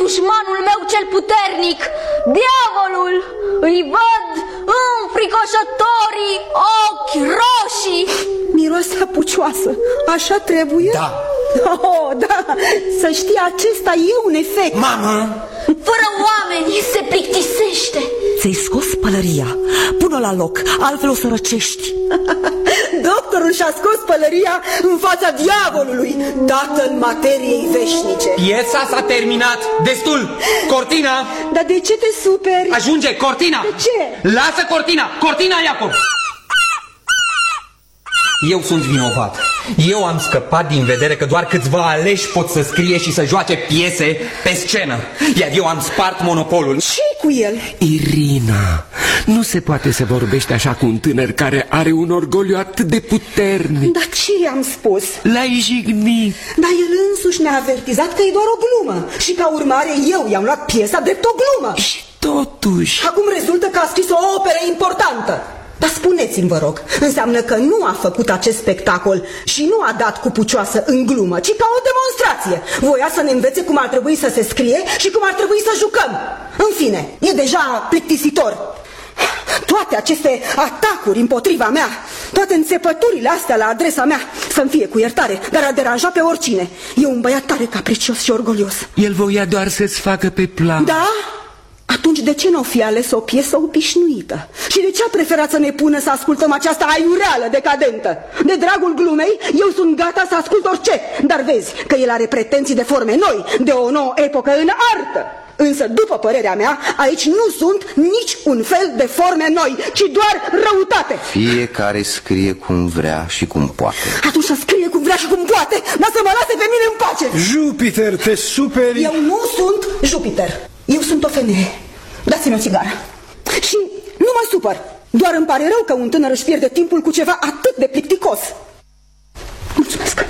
dușmanul meu cel puternic, diavolul. Îi văd înfricoșătorii ochi roșii. Miroase a pucioasă, așa trebuie? Da. Oh, da, să știi, acesta e un efect. Mamă! Fără oameni se plictisește. Ți-ai scos pălăria, pune-o la loc, altfel o să răcești. Doctorul și-a scos pălăria în fața diavolului, tatăl materiei veșnice. Piesa s-a terminat, destul. Cortina! Dar de ce te superi? Ajunge, cortina! De ce? Lasă cortina! Cortina, Iacob! Eu sunt vinovat. Eu am scăpat din vedere că doar câțiva aleși pot să scrie și să joace piese pe scenă. Iar eu am spart monopolul. Ce-i cu el? Irina, nu se poate să vorbești așa cu un tânăr care are un orgoliu atât de puternic. Dar ce i-am spus? L-ai jignit. Dar el însuși ne-a avertizat că e doar o glumă. Și ca urmare eu i-am luat piesa drept o glumă. Și totuși... Acum rezultă că a scris o operă importantă. Dar spuneți-mi, vă rog, înseamnă că nu a făcut acest spectacol și nu a dat cu pucioasă în glumă, ci ca o demonstrație. Voia să ne învețe cum ar trebui să se scrie și cum ar trebui să jucăm. În fine, e deja plictisitor. Toate aceste atacuri împotriva mea, toate înțepăturile astea la adresa mea, să-mi fie cu iertare, dar a deranja pe oricine. E un băiat tare capricios și orgolios. El voia doar să-ți facă pe plac. Da? Atunci de ce n-o fi ales o piesă obișnuită? Și de ce a preferat să ne pună să ascultăm această aiureală decadentă? De dragul glumei, eu sunt gata să ascult orice. Dar vezi că el are pretenții de forme noi, de o nouă epocă în artă. Însă, după părerea mea, aici nu sunt nici un fel de forme noi, ci doar răutate. Fiecare scrie cum vrea și cum poate. Atunci să scrie cum vrea și cum poate, dar să mă lase pe mine în pace. Jupiter, te superi? Eu nu sunt Jupiter. Eu sunt o femeie. Dați-mi o țigară. Și nu mă supăr. Doar îmi pare rău că un tânăr își pierde timpul cu ceva atât de plicticos. Mulțumesc.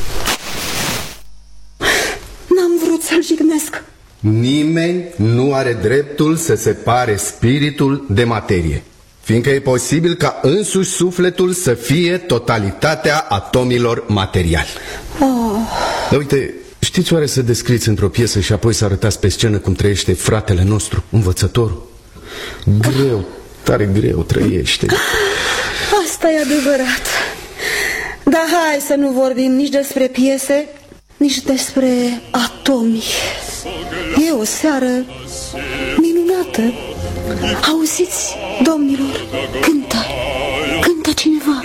N-am vrut să-l jignesc. Nimeni nu are dreptul să separe spiritul de materie, fiindcă e posibil ca însuși sufletul să fie totalitatea atomilor materiali. Dar uite, știți oare să descrieți într-o piesă și apoi să arătați pe scenă cum trăiește fratele nostru, învățătorul? Greu, tare greu trăiește. Asta e adevărat. Dar hai să nu vorbim nici despre piese, nici despre atomi. E o seară minunată. Auziți, domnilor, cântă cineva.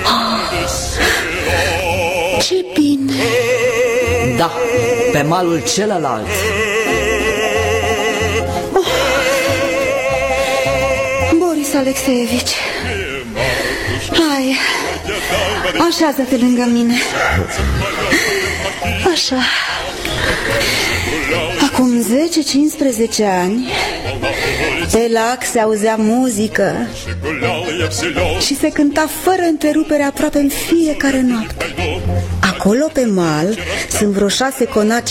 Ce bine. Da, pe malul celălalt. Boris Alexeevici, hai, așează-te lângă mine. Așa. Acum 10-15 ani pe lac se auzea muzică și se cânta fără întrerupere aproape în fiecare noapte. Acolo pe mal sunt vreo 6 conaci